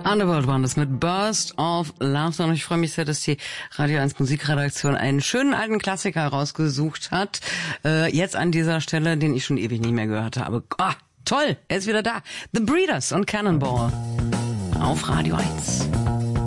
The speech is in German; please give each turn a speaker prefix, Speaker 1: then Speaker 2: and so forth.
Speaker 1: Underworld waren das mit Burst of Laughter. Und ich freue mich sehr, dass die Radio 1 Musikredaktion einen schönen alten Klassiker rausgesucht hat. Jetzt an dieser Stelle, den ich schon ewig nicht mehr gehört habe. Toll, er ist wieder da. The Breeders und Cannonball auf Radio 1.